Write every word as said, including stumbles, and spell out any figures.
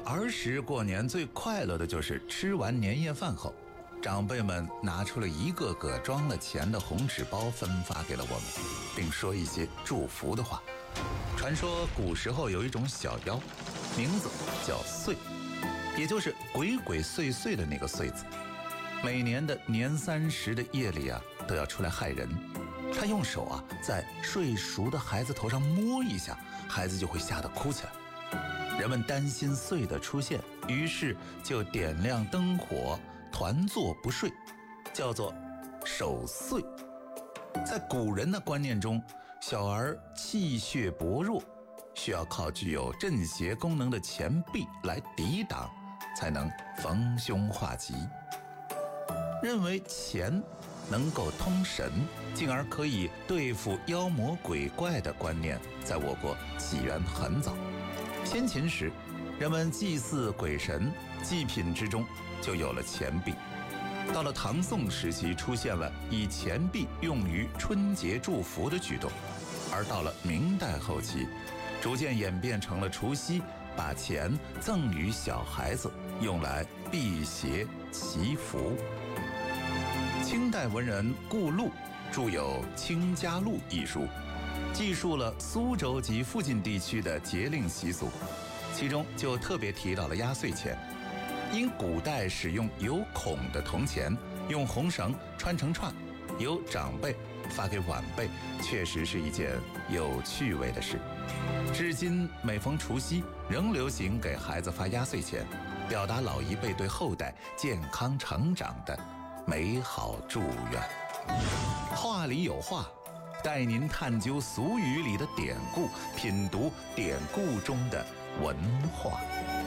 儿时过年最快乐的就是吃完年夜饭后，长辈们拿出了一个个装了钱的红纸包分发给了我们，并说一些祝福的话。传说古时候有一种小妖，名字叫祟，也就是鬼鬼祟祟的那个祟字。每年的年三十的夜里啊，都要出来害人。他用手啊在睡熟的孩子头上摸一下，孩子就会吓得哭起来。人们担心祟的出现，于是就点亮灯火，团坐不睡，叫做守岁。在古人的观念中，小儿气血薄弱，需要靠具有镇邪功能的钱币来抵挡，才能逢凶化吉。认为钱能够通神，进而可以对付妖魔鬼怪的观念，在我国起源很早。先秦时，人们祭祀鬼神，祭品之中就有了钱币。到了唐宋时期，出现了以钱币用于春节祝福的举动，而到了明代后期，逐渐演变成了除夕把钱赠予小孩子，用来辟邪祈福。清代文人顾禄著有《清家录》一书，记述了苏州及附近地区的节令习俗，其中就特别提到了压岁钱。因古代使用有孔的铜钱，用红绳穿成串，由长辈发给晚辈，确实是一件有趣味的事。至今每逢除夕，仍流行给孩子发压岁钱，表达老一辈对后代健康成长的美好祝愿。话里有话，带您探究俗语里的典故，品读典故中的文化。